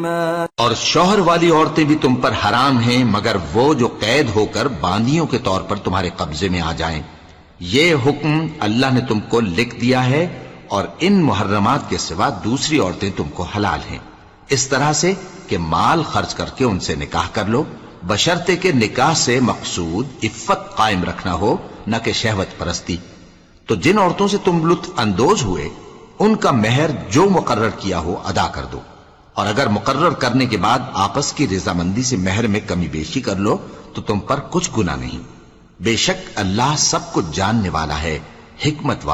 मुहर्रमा। और शौहर वाली औरतें भी तुम पर हराम हैं मगर वो जो कैद होकर बांदियों के तौर पर तुम्हारे कब्जे में आ जाएं। ये हुक्म अल्लाह ने तुमको लिख दिया है और इन मुहर्रमात के सिवा दूसरी औरतें तुमको हलाल हैं, इस तरह से कि माल खर्च करके उनसे निकाह कर लो, बशर्ते के निकाह से मकसूद इफ्फत कायम रखना हो, न कि शहवत परस्ती। तो जिन औरतों से तुम लुत्फ अंदोज हुए उनका मेहर जो मुकर्रर किया हो अदा कर दो, और अगर मुकर्रर करने के बाद आपस की रजामंदी से मेहर में कमी बेशी कर लो तो तुम पर कुछ गुनाह नहीं। बेशक अल्लाह सब कुछ जानने वाला है, हिकमत वाला।